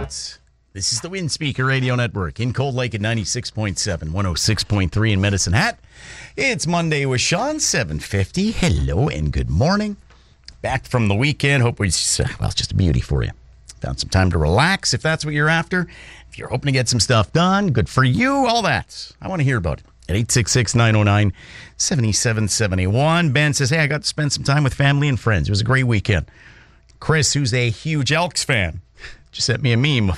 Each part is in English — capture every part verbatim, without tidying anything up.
episodes. This is the Windspeaker Radio Network in Cold Lake at ninety-six point seven, one oh six point three in Medicine Hat. It's Monday with Sean, seven fifty. Hello and good morning. Back from the weekend. Hope we, well, it's just a beauty for you. Found some time to relax if that's what you're after. If you're hoping to get some stuff done, good for you, all that. I want to hear about it. At eight six six, nine oh nine, seven seven seven one. Ben says, hey, I got to spend some time with family and friends. It was a great weekend. Chris, who's a huge Elks fan, just sent me a meme.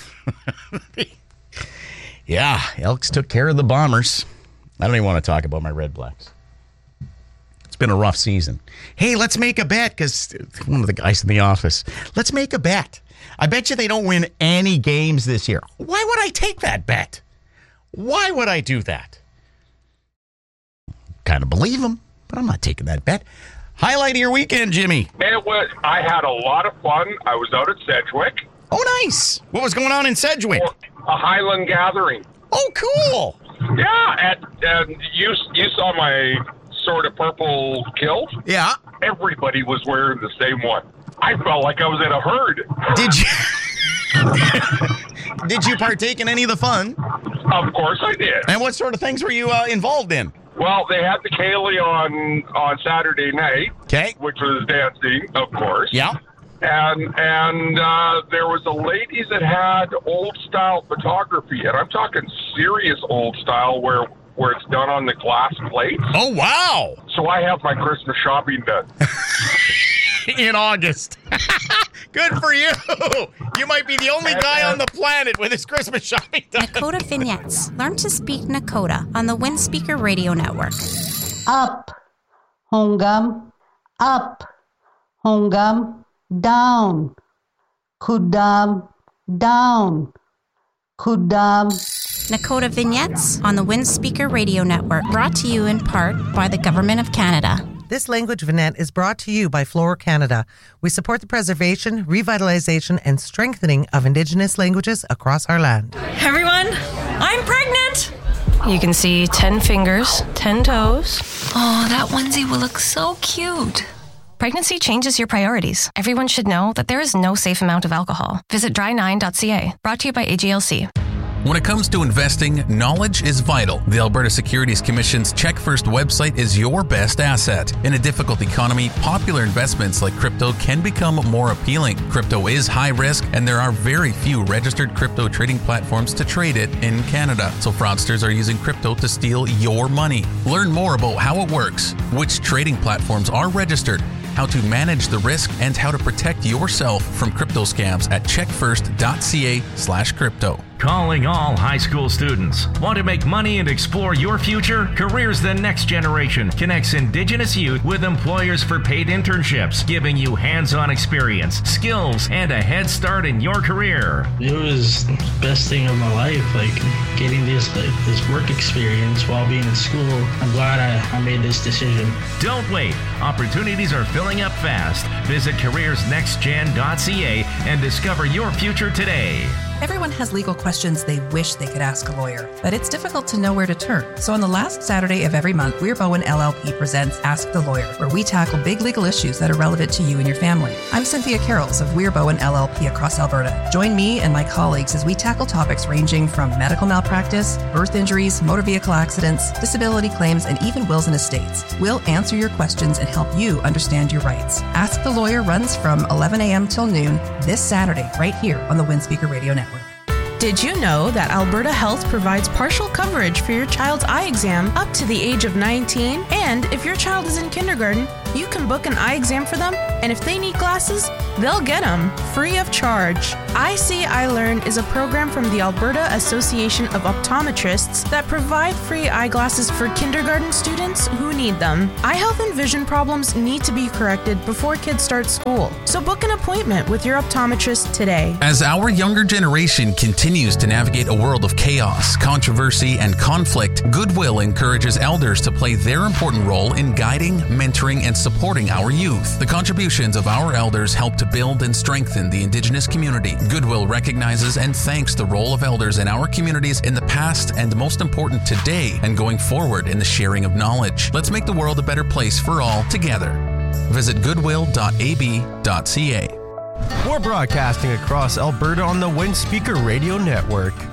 Yeah, Elks took care of the Bombers. I don't even want to talk about my Red Blacks. It's been a rough season. Hey, let's make a bet, because one of the guys in the office, let's make a bet. I bet you they don't win any games this year. Why would I take that bet? Why would I do that? Kind of believe him, but I'm not taking that bet. Highlight of your weekend, Jimmy. It was. I had a lot of fun. I was out at Sedgwick. Oh, nice. What was going on in Sedgwick? A Highland gathering. Oh, cool. Yeah, and, and you you saw my sort of purple kilt? Yeah. Everybody was wearing the same one. I felt like I was in a herd. Did you? Did you partake in any of the fun? Of course I did. And what sort of things were you uh, involved in? Well, they had the Kaylee on on Saturday night, okay, which was dancing, of course. Yeah. And and uh, there was a lady that had old style photography, and I'm talking serious old style where where it's done on the glass plates. Oh wow! So I have my Christmas shopping done in August. Good for you. You might be the only guy on the planet with his Christmas shopping done. Nakota Vignettes. Learn to speak Nakota on the Windspeaker Radio Network. Up, Hongam. Up, Hongam. Down, Kudam. Down, Kudam. Nakota Vignettes on the Windspeaker Radio Network. Brought to you in part by the Government of Canada. This language vignette is brought to you by Flora Canada. We support the preservation, revitalization, and strengthening of Indigenous languages across our land. Everyone, I'm pregnant! You can see ten fingers, ten toes. Oh, that onesie will look so cute. Pregnancy changes your priorities. Everyone should know that there is no safe amount of alcohol. Visit dry nine dot c a. Brought to you by A G L C. When it comes to investing, knowledge is vital. The Alberta Securities Commission's Check First website is your best asset. In a difficult economy, popular investments like crypto can become more appealing. Crypto is high risk, and there are very few registered crypto trading platforms to trade it in Canada. So fraudsters are using crypto to steal your money. Learn more about how it works, which trading platforms are registered, how to manage the risk, and how to protect yourself from crypto scams at checkfirst.ca slash crypto. Calling all high school students. Want to make money and explore your future? Careers the Next Generation connects Indigenous youth with employers for paid internships, giving you hands-on experience, skills, and a head start in your career. It was the best thing of my life, like getting this like, this work experience while being in school. I'm glad I, I made this decision. Don't wait. Opportunities are filling up fast. Visit careers next gen dot c a and discover your future today. Everyone has legal questions they wish they could ask a lawyer, but it's difficult to know where to turn. So on the last Saturday of every month, Weir Bowen L L P presents Ask the Lawyer, where we tackle big legal issues that are relevant to you and your family. I'm Cynthia Carrolls of Weir Bowen L L P across Alberta. Join me and my colleagues as we tackle topics ranging from medical malpractice, birth injuries, motor vehicle accidents, disability claims, and even wills and estates. We'll answer your questions and help you understand your rights. Ask the Lawyer runs from eleven a.m. till noon this Saturday, right here on the Windspeaker Radio Network. Did you know that Alberta Health provides partial coverage for your child's eye exam up to the age of nineteen? And if your child is in kindergarten, you can book an eye exam for them, and if they need glasses, they'll get them free of charge. I See, I Learn is a program from the Alberta Association of Optometrists that provide free eyeglasses for kindergarten students who need them. Eye health and vision problems need to be corrected before kids start school, so book an appointment with your optometrist today. As our younger generation continues to navigate a world of chaos, controversy, and conflict, Goodwill encourages elders to play their important role in guiding, mentoring, and supporting our youth. The contributions of our elders help to build and strengthen the Indigenous community. Goodwill recognizes and thanks the role of elders in our communities in the past and, most important, today and going forward in the sharing of knowledge. Let's make the world a better place for all together. Visit goodwill dot a b dot c a. We're broadcasting across Alberta on the Windspeaker Radio Network.